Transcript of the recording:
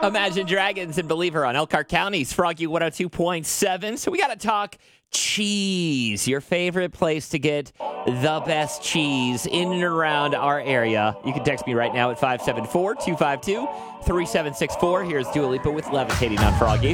Imagine Dragons and Believer on Elkhart County's Froggy 102.7. So we got to talk cheese, your favorite place to get the best cheese in and around our area. You can text me right now at 574-252-3764. Here's Dua Lipa with Levitating on Froggy.